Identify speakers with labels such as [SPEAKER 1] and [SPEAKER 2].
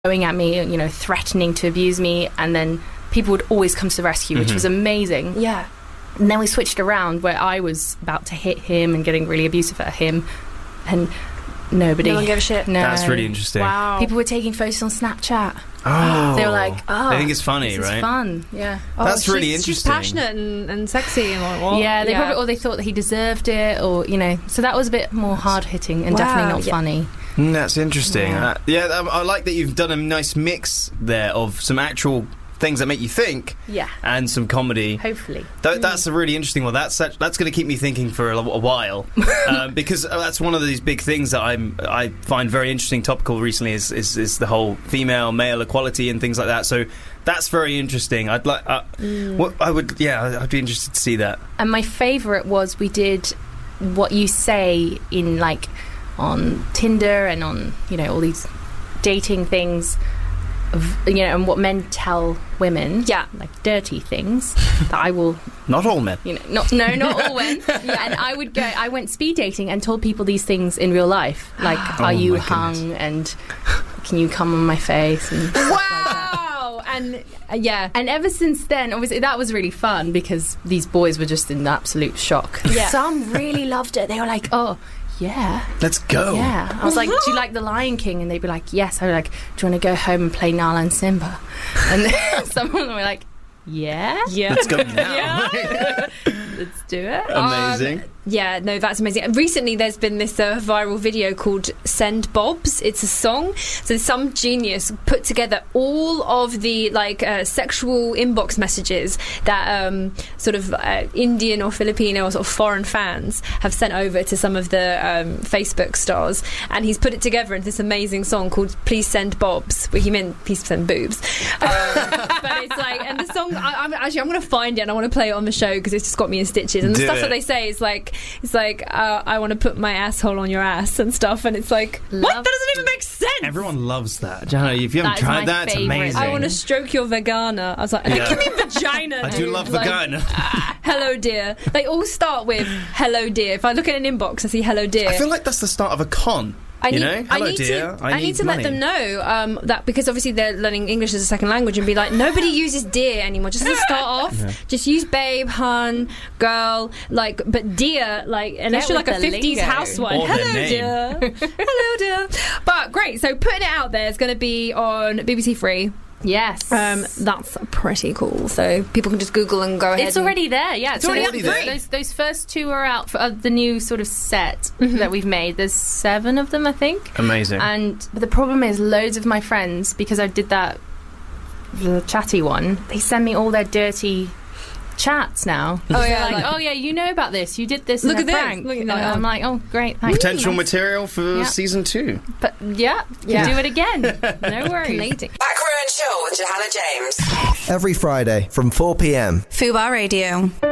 [SPEAKER 1] going at me, you know, threatening to abuse me, and then people would always come to the rescue, which was amazing.
[SPEAKER 2] Yeah.
[SPEAKER 1] And then we switched around where I was about to hit him and getting really abusive at him, and no one
[SPEAKER 2] gave a shit.
[SPEAKER 1] No.
[SPEAKER 3] That's really interesting.
[SPEAKER 2] Wow.
[SPEAKER 1] People were taking photos on Snapchat.
[SPEAKER 3] Oh.
[SPEAKER 1] They were like,
[SPEAKER 3] I think it's funny,
[SPEAKER 1] this
[SPEAKER 3] right?
[SPEAKER 1] is fun. Yeah.
[SPEAKER 3] That's really
[SPEAKER 2] She's
[SPEAKER 3] interesting.
[SPEAKER 2] passionate and sexy and like, what?
[SPEAKER 1] Yeah, they thought that he deserved it, or, you know, so that was a bit more hard-hitting and definitely not funny.
[SPEAKER 3] That's interesting. I like that you've done a nice mix there of some actual things that make you think, and some comedy.
[SPEAKER 1] Hopefully,
[SPEAKER 3] that's a really interesting one. That's going to keep me thinking for a while, because that's one of these big things that I find very interesting, topical recently is the whole female male equality and things like that. So that's very interesting. I'd like, I'd be interested to see that. And
[SPEAKER 1] my favourite was we did what you say in like on Tinder and on, you know, all these dating things. You know, and what men tell women, like dirty things that I will.
[SPEAKER 3] Not all men.
[SPEAKER 1] You know, not all men. And I went speed dating and told people these things in real life, like, are you hung, and can you come on my face, and
[SPEAKER 2] wow.
[SPEAKER 1] Like that.
[SPEAKER 2] And
[SPEAKER 1] and ever since then, obviously that was really fun because these boys were just in absolute shock. Some really loved it. They were like, oh. Yeah.
[SPEAKER 3] Let's go.
[SPEAKER 1] Yeah. I was like, do you like The Lion King? And they'd be like, yes. I was like, do you want to go home and play Nala and Simba? And then some of them were like, yeah.
[SPEAKER 3] Let's go now.
[SPEAKER 1] Let's do it.
[SPEAKER 3] Amazing.
[SPEAKER 2] That's amazing. Recently there's been this viral video called Send Bobs. It's a song. So some genius put together all of the sexual inbox messages that sort of Indian or Filipino or sort of foreign fans have sent over to some of the Facebook stars, and he's put it together into this amazing song called Please Send Bobs, where he meant please send boobs. But it's like, and the song, I'm going to find it and I want to play it on the show because it's just got me in stitches. And the stuff that they say is like, I want to put my asshole on your ass and stuff, and it's like, what? That doesn't even make sense.
[SPEAKER 3] Everyone loves that. Jana, if you haven't tried that, it's amazing.
[SPEAKER 2] I want to stroke your vagina. I was like, give me vagina.
[SPEAKER 3] I do love vagina.
[SPEAKER 2] Hello, dear. They all start with hello, dear. If I look at an inbox, I see hello, dear.
[SPEAKER 3] I feel like that's the start of a con. I need
[SPEAKER 2] to let them know that, because obviously they're learning English as a second language, and be like, nobody uses dear anymore. Just to start off, just use babe, hun, girl, but dear, unless you're like a 50s housewife. Hello, dear. Hello, dear. But great. So putting it out there is going to be on BBC Three.
[SPEAKER 1] Yes.
[SPEAKER 2] That's pretty cool. So people can just Google and go ahead.
[SPEAKER 1] It's already there, yeah.
[SPEAKER 2] It's already there.
[SPEAKER 1] Those first two are out for the new sort of set that we've made. There's 7 of them, I think.
[SPEAKER 3] Amazing.
[SPEAKER 1] But the problem is loads of my friends, because I did the chatty one, they send me all their dirty chats now. You know about this. You did this.
[SPEAKER 2] Look
[SPEAKER 1] in
[SPEAKER 2] at
[SPEAKER 1] a prank.
[SPEAKER 2] this. Look at
[SPEAKER 1] I'm like, oh, great. Thanks.
[SPEAKER 3] Potential material for season 2.
[SPEAKER 1] But do it again. No worries.
[SPEAKER 4] Back Row and Chill with Johanna James.
[SPEAKER 5] Every Friday from 4 p.m.
[SPEAKER 4] Fubar Radio.